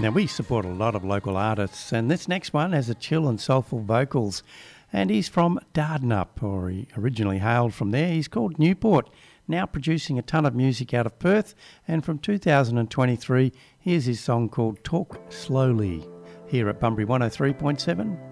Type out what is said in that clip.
Now, we support a lot of local artists, and this next one has a chill and soulful vocals. And he's from Dardanup, or he originally hailed from there. He's called Newport, now producing a ton of music out of Perth. And from 2023, here's his song called Talk Slowly, here at Bunbury 103.7.